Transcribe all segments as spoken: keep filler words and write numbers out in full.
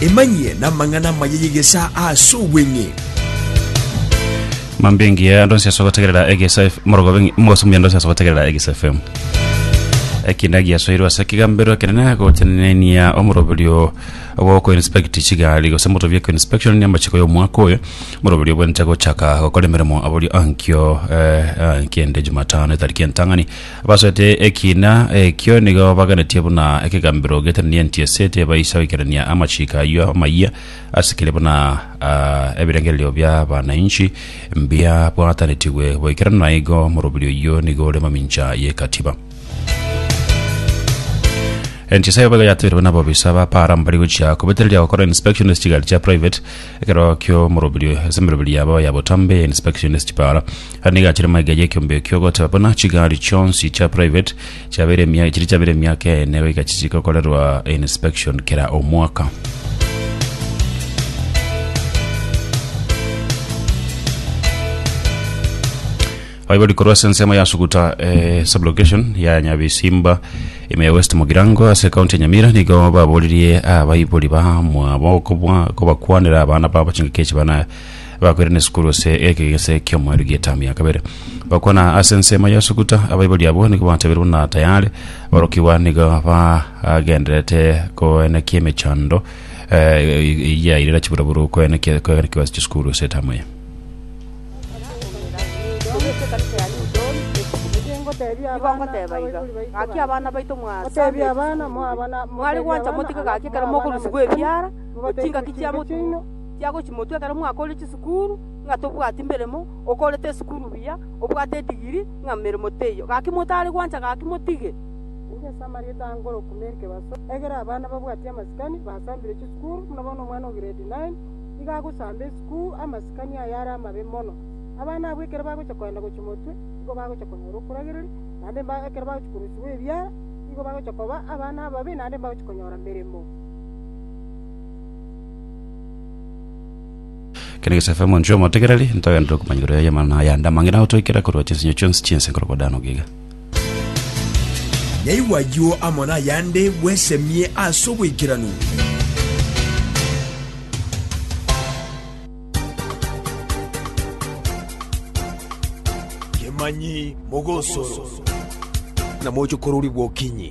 emanye na mangana mayegesa aso wenye mambengi ya ndonsi asogotegerera E G S F morogobengi mugosumya ndonsi asogotegerera E G S F M ekinagi yasoirwa sakigambero kenena ko tenenia omurobulio oboko inspect chigali go semoto vya inspection nyamba chiko yo mwako yo murobulio bwente ko chaka ko kolemeremo abuli ankyo eh kiende Jumatano tariki ntangani abasote ekina ekyo nigo bagana tiebuna ekigambero getenia ntiesete baisa wikerania amachika yo amaya asikile buna ebirengelio bya bananchi mbia bwatanetiwe boikerana igo murobulio yo nigo le mamincha ye katiba Enchisayo baga yatwira bana babisaba para mbali gucha kubetelya gukora inspectionist chigali cha private ekero kyo murobulio zemurobuli yabo yabotambe inspectionist para haniga chira magaye kyombe kyo gota bana chigali chonsi cha private chabere mya chiri chabere myake newe ikachizika kolerwa inspection kera omwaka Haibodi korwasa nsema ya sukuta eh, sublocation ya Nyabisimba ime West Mugirango ase county Nyamira nigo babolirie abayiboli ba mwaboko bwa ko bakwanira abana baba chingekechi bana bakorene skuru se ekegese kyomo rigetamya kabere bakwana ase nsema ya sukuta abayiboli abo nigo bantabira na tayale barokiwa nigo ba agendrete ko ene kieme chando eh ya irira chiburaburu ko ene ko ene kiwasi skuru se tamwe Ibango tebaiga aki abana baito mwa tebi abana mo abana mwali kwanja motika gaki kara mokuru sigwe byara utinga kichya mutu cyago chimotwe kara mwa kole chisukuru ngatobwa timberemo okolete sukuru bya obwate digiri ngamere moteyo gaki motali kwanja gaki motige uje samari tangoro kumerke baso egera abana babwati amasikani basambire chisukuru munobono mwana grade nine igago sambe school amasikani ayara amabe mono abana abwekera bago chakwenda go chimotwe go bago chakonyoro kuragiriri nande ba ekera bago chikurusiwe bya go bago chakoba abana babe nande bago chikonyora meremo Kene sefa monjo motegerali ntaga ndo kumanyiro ya mana yanda mangina otoikera ko rochesinyo chonsi chense krokodano giga Yai wayo amona yande wesemie aso wikiranu Kemanyi mogosoro na mojo koruri wokinyi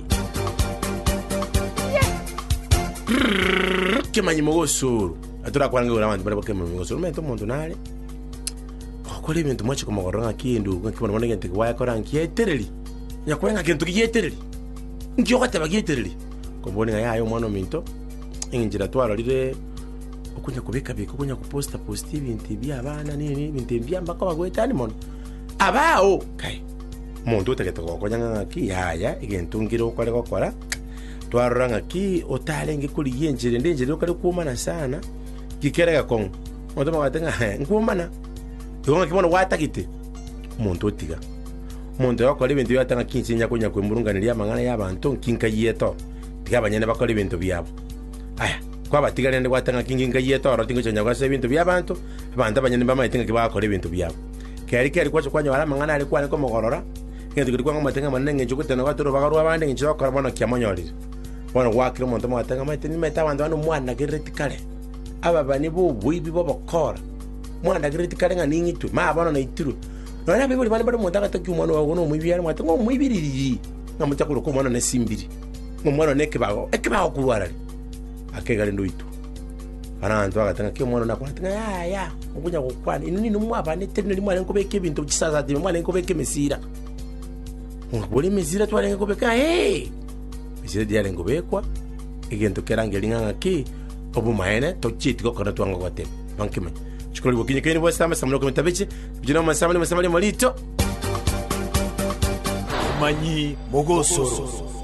Kemanyi mogosoro atura kwanga ura abantu bari bakema mogosoro mento muntu nale okole ibintu mwache kumagoranga kindu kwakibona bona ngente kwaya korangi yetereri nyakwenga kintu kiyetereri ngiyo kwataba kiyetereri kombone yayo mwana minto injira twara lire okunya kubeka biko okunya kuposta positive ibintu byabana nini ibintu byambako bagwetani mono abao kai muntu utegetoko konya ngaki yaya igentungiro kwale gokora twaranga ki otalenge kuli yenjire ndenjire okale kumana sana kikerega kon muntu magatenga nkumana yonga kimono watakite muntu otiga muntu yakora ibintu yatanga kinsinya kunya kwemburunganira mangana y'abantu nkinka yeto tigabanyene bakora ibintu byabo aya kwabatigane ndi watanga kinginga yeto rotingo cyanya kwase ibintu by'abantu abantu abanyene bamayitinga kibakora ibintu byabo kari kari kwacho kwanya wala mangana ali kwane ko mogorora ngende kuri kwanga matenga manenge njukute na batoro bagaru abande ngicho bakora bona kyamonyori bona wakire muntu matenga mateni meta abantu bano mwana geretikale aba bani bo buibi bo bakora mwana geretikale nga ningitu ma abana na ituru nona bibuli bani bado muntu agataki umwana wago no mwibiyana matenga ngo mwibiriri ngamutakuro ko mwana na simbiri ngo mwana neke bago ekibago kulwara akegale ndo itu Arantu agatanga ke mwana nakwatanga ya ya ukunya gukwana inini numwaba netene limwana nkobeke ibintu bisaza ati mwana nkobeke mesira ngobole mesira twale nkobeka hey mesira diale ngobekwa igento kerange linganga ki obu maene to chiti ko kana twanga kwate bankime chikoli bokinye kene bo sama samlo ko metabeche bijina masama ni masama ni malito Manyi mogosoro